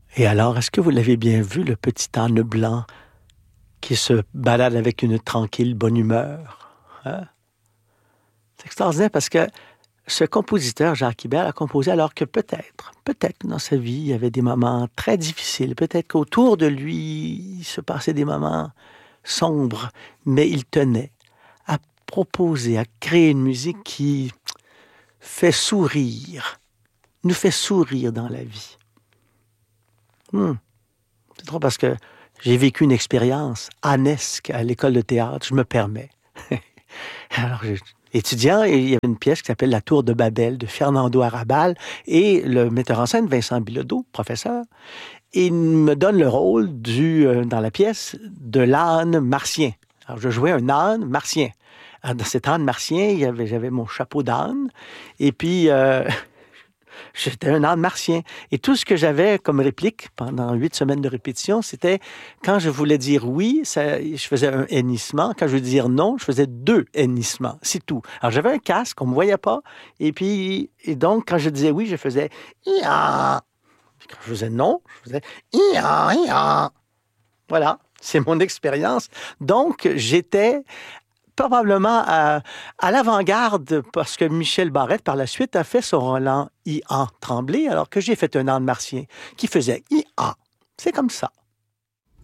Et alors, est-ce que vous l'avez bien vu, le petit âne blanc qui se balade avec une tranquille bonne humeur? Hein? C'est extraordinaire parce que ce compositeur, Jacques Ibert, a composé alors que peut-être dans sa vie, il y avait des moments très difficiles. Peut-être qu'autour de lui, il se passait des moments sombres, mais il tenait à proposer, à créer une musique qui fait sourire, nous fait sourire dans la vie. C'est drôle parce que j'ai vécu une expérience annesque à l'école de théâtre, je me permets. Alors, étudiant, il y avait une pièce qui s'appelle La Tour de Babel de Fernando Arrabal et le metteur en scène, Vincent Bilodeau, professeur, il me donne le rôle dans la pièce de l'âne martien. Alors, je jouais un âne martien. Alors, dans cet âne martien, j'avais mon chapeau d'âne et puis j'étais un âne martien. Et tout ce que j'avais comme réplique pendant 8 semaines de répétition, c'était quand je voulais dire oui, je faisais un hennissement. Quand je voulais dire non, je faisais 2 hennissements. C'est tout. Alors, j'avais un casque, on ne me voyait pas. Et donc, quand je disais oui, je faisais ia. Puis quand je faisais non, je faisais ia, ia. Voilà, c'est mon expérience. Donc, j'étais probablement à l'avant-garde parce que Michel Barrette, par la suite, a fait son Roland Ian Tremblay, alors que j'ai fait un âne martien qui faisait Ian. C'est comme ça.